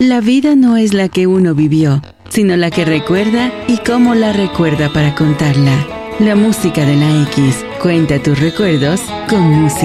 La vida no es la que uno vivió, sino la que recuerda y cómo la recuerda para contarla. La música de la X. Cuenta tus recuerdos con música.